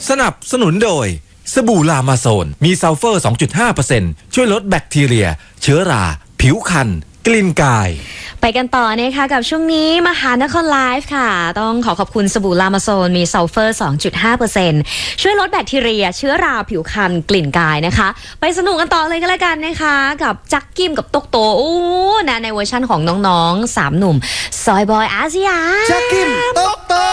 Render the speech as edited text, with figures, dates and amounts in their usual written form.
สนับสนุนโดยสบู่ลามาโซนมีซัลเฟอร์ 2.5% ช่วยลดแบคทีเรียเชื้อราผิวคันกลิ่นกายไปกันต่อนะคะกับช่วงนี้มหานครไลฟ์ค่ะต้องขอบคุณสบู่ลามาโซนมีซัลเฟอร์ 2.5% ช่วยลดแบคทีเรียเชื้อราผิวคันกลิ่นกายนะคะไปสนุกกันต่อเลยก็แล้วกันนะคะกับจักกิมกับตกโตนะในเวอร์ชั่นของน้องๆ3หนุ่มซอยบอยอาเซียจักกิมตกโต